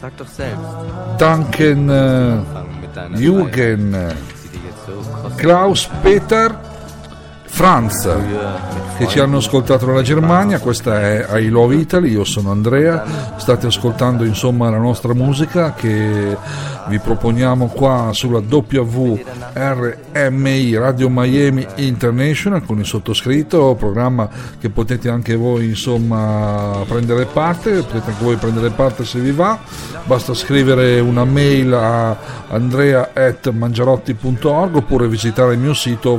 Sag doch selbst. Duncan Jürgen, Klaus Peter, Franz, che ci hanno ascoltato dalla Germania. Questa è I Love Italy, io sono Andrea, state ascoltando insomma la nostra musica che vi proponiamo qua sulla WRMI Radio Miami International con il sottoscritto, programma che potete anche voi insomma prendere parte, potete anche voi prendere parte se vi va, basta scrivere una mail a andrea@mangiarotti.org oppure visitare il mio sito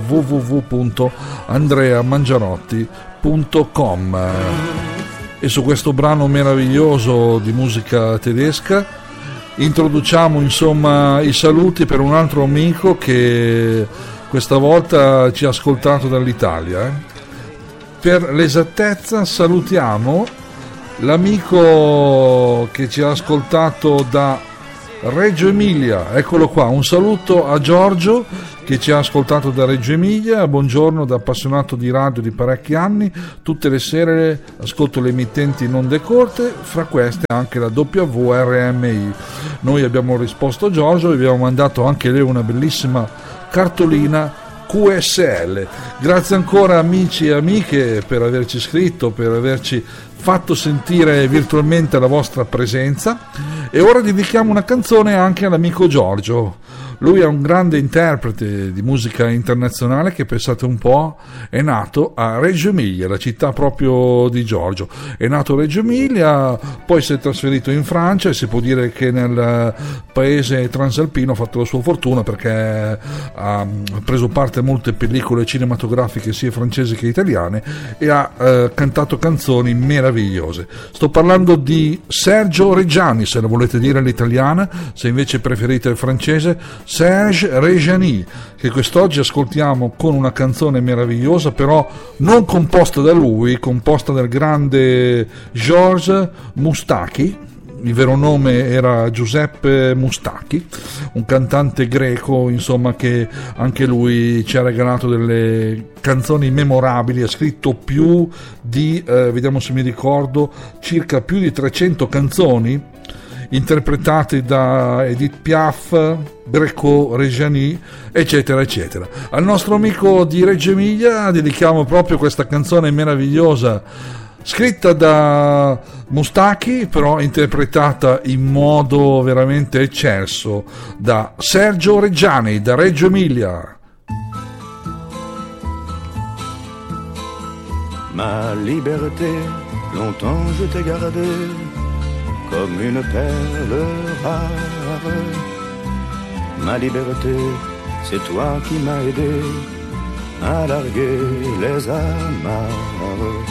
www.andreamangiarotti.com. E su questo brano meraviglioso di musica tedesca introduciamo insomma i saluti per un altro amico che questa volta ci ha ascoltato dall'Italia. Per l'esattezza salutiamo l'amico che ci ha ascoltato da Reggio Emilia, eccolo qua, un saluto a Giorgio che ci ha ascoltato da Reggio Emilia. Buongiorno, da appassionato di radio di parecchi anni, tutte le sere ascolto le emittenti in onde corte, fra queste anche la WRMI. Noi abbiamo risposto a Giorgio e abbiamo mandato anche lei una bellissima cartolina QSL. Grazie ancora amici e amiche per averci scritto, per averci fatto sentire virtualmente la vostra presenza. E ora dedichiamo una canzone anche all'amico Giorgio. Lui è un grande interprete di musica internazionale che, pensate un po', è nato a Reggio Emilia, la città proprio di Giorgio. È nato a Reggio Emilia, poi si è trasferito in Francia e si può dire che nel paese transalpino ha fatto la sua fortuna perché ha preso parte a molte pellicole cinematografiche sia francesi che italiane e ha cantato canzoni meravigliose. Sto parlando di Sergio Reggiani, se la volete dire all'italiana, se invece preferite il francese, Serge Reggiani, che quest'oggi ascoltiamo con una canzone meravigliosa, però non composta da lui, composta dal grande Georges Moustaki. Il vero nome era Giuseppe Moustaki, un cantante greco, insomma, che anche lui ci ha regalato delle canzoni memorabili. Ha scritto più di, vediamo se mi ricordo, circa più di 300 canzoni interpretati da Edith Piaf, Greco, Reggiani, eccetera eccetera. Al nostro amico di Reggio Emilia dedichiamo proprio questa canzone meravigliosa, scritta da Moustaki, però interpretata in modo veramente eccelso da Sergio Reggiani, da Reggio Emilia. Ma liberté, longtemps je t'ai gardée comme une perle rare. Ma liberté, c'est toi qui m'as aidé à larguer les amarres.